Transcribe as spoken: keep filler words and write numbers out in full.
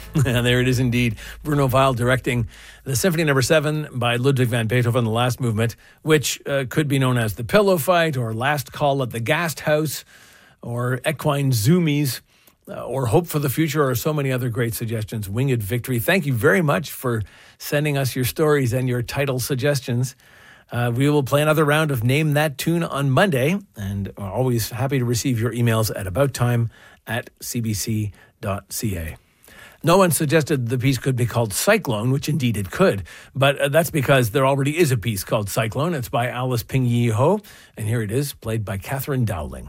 And there it is indeed. Bruno Weil directing the Symphony Number Seven by Ludwig van Beethoven, the last movement, which uh, could be known as The Pillow Fight or Last Call at the Gast House or Equine Zoomies uh, or Hope for the Future or so many other great suggestions. Winged Victory. Thank you very much for sending us your stories and your title suggestions. Uh, we will play another round of Name That Tune on Monday, and are always happy to receive your emails at abouttime at c b c dot c a. No one suggested the piece could be called Cyclone, which indeed it could, but uh, that's because there already is a piece called Cyclone. It's by Alice Ping Yee Ho, and here it is, played by Catherine Dowling.